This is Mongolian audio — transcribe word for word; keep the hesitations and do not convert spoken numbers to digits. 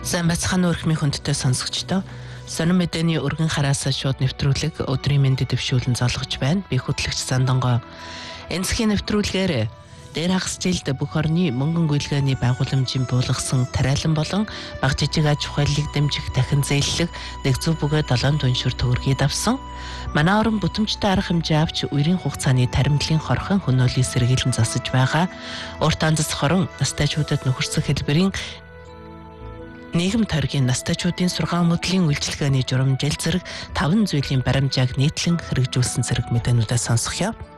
Сайн бацхан өрхмийн хүндтэй сонсогчдоо сонин мэдээний өргөн хараасаа шууд нэвтрүүлэг өдрийн мэндэд дэвшүүлэн залгаж байна. Би хөтлөгч Сандангой. Энцхийн нэвтрүүлгээр дээр хагас жилд бүх орны мөнгөн гүйлгээний байгууламжийн буулгасан тариалан болон баг жижиг аж ахуйлыг дэмжих дахин зээллэг нэгцүү бүгэ долоон түншүр төгрөгийг авсан. Манай орон бүтэмжтэй арга хэмжээ авч үерийн хугацааны таримтлын хорхон хөнөөлийг сэргийлэн засаж байгаа. Урт анзас хорон настайчуудад нөхөрсөх хэлбэрийн нийгэм тойргийн настайчуудын сургаан хөтлийн үйлчилгээний журамжил зэрэг таван зүйлийн баримжааг нийтлэн хэрэгжүүлсэн зэрэг мэдээнүүдээ сонсгоё.